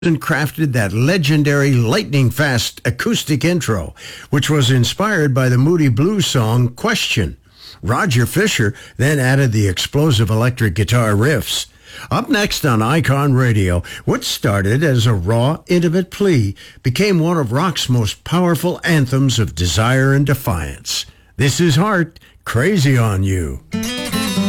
and crafted that legendary lightning-fast acoustic intro, which was inspired by the Moody Blues song Question. Roger Fisher then added the explosive electric guitar riffs. Up next on Icon Radio, what started as a raw, intimate plea became one of rock's most powerful anthems of desire and defiance. This is Heart, Crazy on You.